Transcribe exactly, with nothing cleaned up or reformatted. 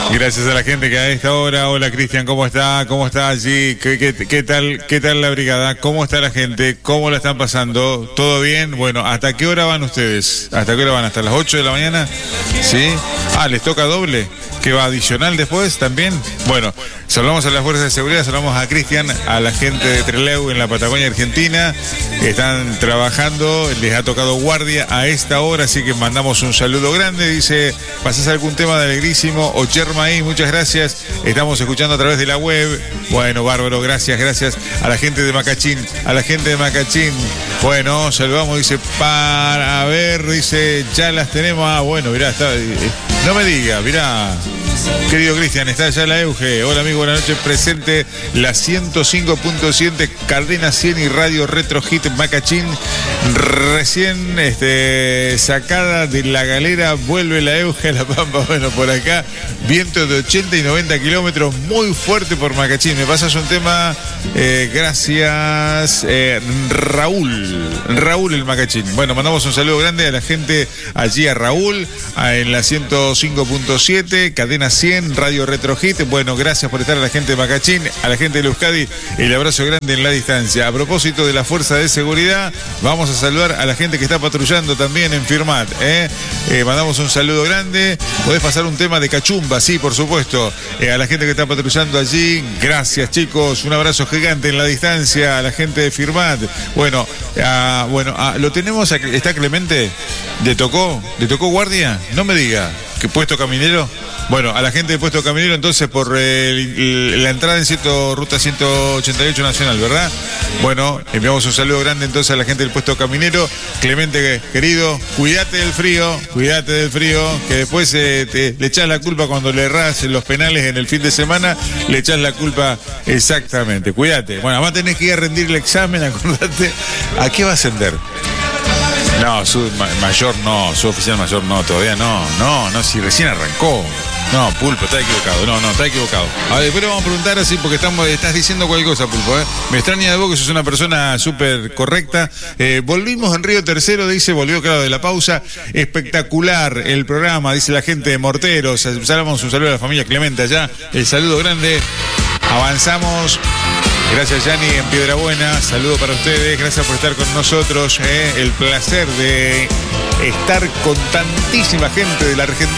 Gracias a la gente que a esta hora. Hola Cristian, ¿cómo está? ¿Cómo está allí? ¿Qué, qué, qué tal, ¿Qué tal la brigada? ¿Cómo está la gente? ¿Cómo la están pasando? ¿Todo bien? Bueno, ¿hasta qué hora van ustedes? ¿Hasta qué hora van? ¿Hasta las ocho de la mañana? ¿Sí? Ah, ¿les toca doble? ¿Que va adicional después también? Bueno, saludamos a las fuerzas de seguridad, saludamos a Cristian, a la gente de Trelew en la Patagonia Argentina. Están trabajando, les ha tocado guardia a esta hora, así que mandamos un saludo grande. Dice, ¿pasás algún tema de alegrísimo? O Chermaí, muchas gracias. Estamos escuchando a través de la web. Bueno, bárbaro, gracias, gracias a la gente de Macachín, a la gente de Macachín. Bueno, saludamos, dice, para ver, dice, ya las tenemos. Ah, bueno, mirá, está, no me diga, mirá. Querido Cristian, está allá la Euge. Hola amigo, buenas noches. Presente la ciento cinco punto siete Cadena cien y Radio Retro Hit Macachín. Recién este, sacada de la galera, vuelve la Euge a La Pampa. Bueno, por acá, viento de ochenta y noventa kilómetros, muy fuerte por Macachín. Me pasas un tema, eh, gracias, eh, Raúl. Raúl el Macachín. Bueno, mandamos un saludo grande a la gente allí, a Raúl, a, en la ciento cinco punto siete, Cadena cien, Radio Retro Hit. Bueno, gracias por estar a la gente de Macachín, a la gente de Euskadi, el abrazo grande en la distancia. A propósito de la fuerza de seguridad, vamos a saludar a la gente que está patrullando también en Firmat, ¿eh? Eh, mandamos un saludo grande. Podés pasar un tema de cachumba, sí, por supuesto. Eh, a la gente que está patrullando allí, gracias chicos, un abrazo gigante en la distancia, a la gente de Firmat. Bueno, ah, bueno, ah, lo tenemos, a, ¿está Clemente? ¿Le tocó? ¿Le tocó guardia? No me diga, ¿que puesto caminero? Bueno, a la gente de Puesto Caminero, entonces, por el, el, la entrada en ciento, ruta ciento ochenta y ocho Nacional, ¿verdad? Bueno, enviamos un saludo grande entonces a la gente del Puesto Caminero. Clemente, querido, cuídate del frío, cuídate del frío, que después eh, te, le echás la culpa cuando le errás en los penales en el fin de semana, le echás la culpa exactamente. Cuídate. Bueno, además tenés que ir a rendir el examen, acordate. ¿A qué va a ascender? No, su mayor no, su oficial mayor no, todavía no, no, no, si recién arrancó. No, Pulpo, está equivocado, no, no, está equivocado. A ver, después le vamos a preguntar así porque estamos, estás diciendo cualquier cosa, Pulpo, ¿eh? Me extraña de vos que sos una persona súper correcta. Eh, volvimos en Río Tercero, dice, volvió claro de la pausa. Espectacular el programa, dice la gente de Morteros. Saludamos un saludo a la familia Clemente allá. El saludo grande. Avanzamos. Gracias, Yanni, en Piedrabuena. Saludo para ustedes. Gracias por estar con nosotros. Eh. El placer de estar con tantísima gente de la Argentina.